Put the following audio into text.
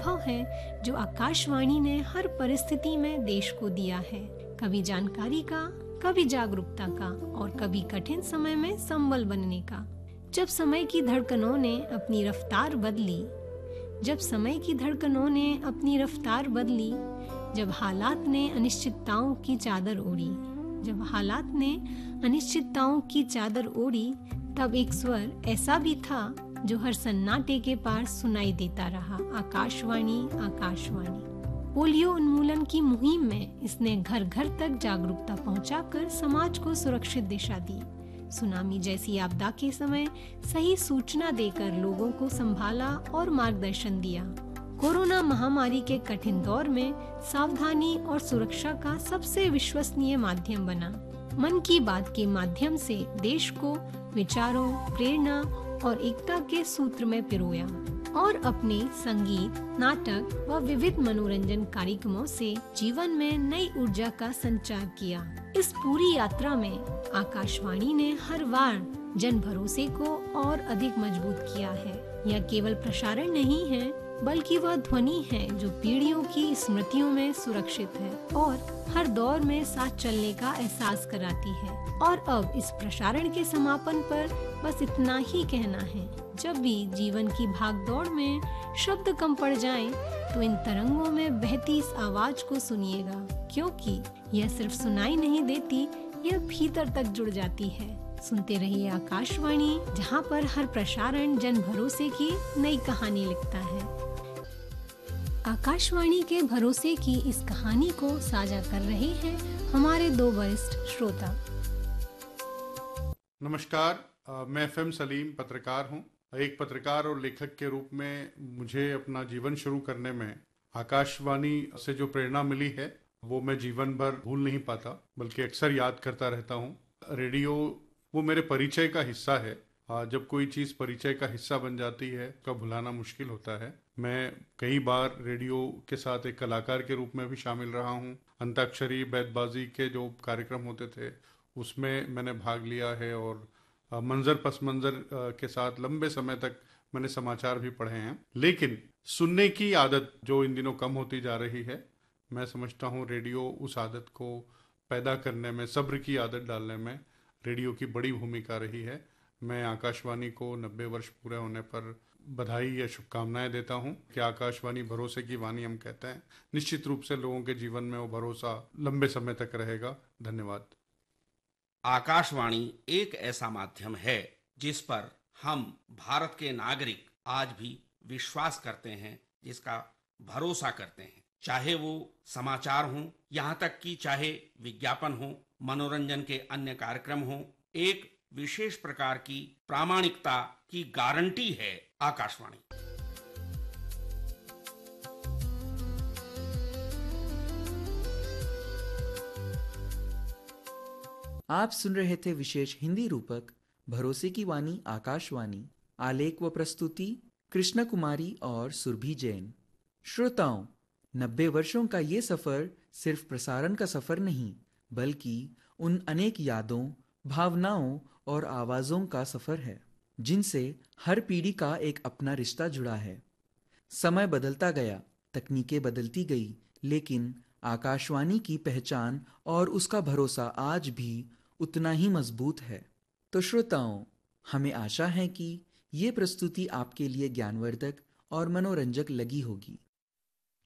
अनुभव है जो आकाशवाणी ने हर परिस्थिति में देश को दिया है, कभी जानकारी का, कभी जागरूकता का और कभी कठिन समय में संबल बनने का। जब समय की धड़कनों ने अपनी रफ्तार बदली, जब हालात ने अनिश्चितताओं की चादर ओढ़ी, तब एक स्वर ऐसा भी था जो हर सन्नाटे के पार सुनाई देता रहा, आकाशवाणी, आकाशवाणी। पोलियो उन्मूलन की मुहिम में इसने घर घर तक जागरूकता पहुंचाकर समाज को सुरक्षित दिशा दी। सुनामी जैसी आपदा के समय सही सूचना देकर लोगों को संभाला और मार्गदर्शन दिया। कोरोना महामारी के कठिन दौर में सावधानी और सुरक्षा का सबसे विश्वसनीय माध्यम बना। मन की बात के माध्यम से देश को विचारों, प्रेरणा और एकता के सूत्र में पिरोया और अपने संगीत, नाटक व विविध मनोरंजन कार्यक्रमों से जीवन में नई ऊर्जा का संचार किया। इस पूरी यात्रा में आकाशवाणी ने हर बार जन भरोसे को और अधिक मजबूत किया है। यह केवल प्रसारण नहीं है, बल्कि वह ध्वनि है जो पीढ़ियों की स्मृतियों में सुरक्षित है और हर दौर में साथ चलने का एहसास कराती है। और अब इस प्रसारण के समापन पर बस इतना ही कहना है, जब भी जीवन की भागदौड़ में शब्द कम पड़ जाएं, तो इन तरंगों में बहती इस आवाज को सुनिएगा, क्योंकि यह सिर्फ सुनाई नहीं देती, यह भीतर तक जुड़ जाती है। सुनते रहिए आकाशवाणी, जहाँ पर हर प्रसारण जन भरोसे की नई कहानी लिखता है। आकाशवाणी के भरोसे की इस कहानी को साझा कर रहे हैं हमारे दो वरिष्ठ श्रोता। नमस्कार, मैं FM सलीम पत्रकार हूँ। एक पत्रकार और लेखक के रूप में मुझे अपना जीवन शुरू करने में आकाशवाणी से जो प्रेरणा मिली है वो मैं जीवन भर भूल नहीं पाता, बल्कि अक्सर याद करता रहता हूँ। रेडियो वो मेरे परिचय का हिस्सा है। जब कोई चीज़ परिचय का हिस्सा बन जाती है उसका भुलाना मुश्किल होता है। मैं कई बार रेडियो के साथ एक कलाकार के रूप में भी शामिल रहा हूँ। अंताक्षरी, बैतबाजी के जो कार्यक्रम होते थे उसमें मैंने भाग लिया है और मंजर पस मंजर के साथ लंबे समय तक मैंने समाचार भी पढ़े हैं। लेकिन सुनने की आदत जो इन दिनों कम होती जा रही है, मैं समझता हूँ रेडियो उस आदत को पैदा करने में, सब्र की आदत डालने में रेडियो की बड़ी भूमिका रही है। मैं आकाशवाणी को 90 वर्ष पूरे होने पर बधाई या शुभकामनाएं देता हूं कि आकाशवाणी भरोसे की वाणी हम कहते हैं। निश्चित रूप से लोगों के जीवन में वो भरोसा लंबे समय तक रहेगा। धन्यवाद। आकाशवाणी एक ऐसा माध्यम है जिस पर हम भारत के नागरिक आज भी विश्वास करते हैं, जिसका भरोसा करते हैं। चाहे वो समाचार हो, यहाँ तक कि चाहे विज्ञापन हो, मनोरंजन के अन्य कार्यक्रम हो, एक विशेष प्रकार की प्रामाणिकता की गारंटी है आकाशवाणी। आप सुन रहे थे विशेष हिंदी रूपक भरोसे की वाणी आकाशवाणी। आलेख व प्रस्तुति कृष्ण कुमारी और सुरभि जैन। श्रोताओं, 90 वर्षों का ये सफर सिर्फ प्रसारण का सफर नहीं, बल्कि उन अनेक यादों, भावनाओं और आवाजों का सफर है जिनसे हर पीढ़ी का एक अपना रिश्ता जुड़ा है। समय बदलता गया, तकनीकें बदलती गई, लेकिन आकाशवाणी की पहचान और उसका भरोसा आज भी उतना ही मजबूत है। तो श्रोताओं, हमें आशा है कि ये प्रस्तुति आपके लिए ज्ञानवर्धक और मनोरंजक लगी होगी।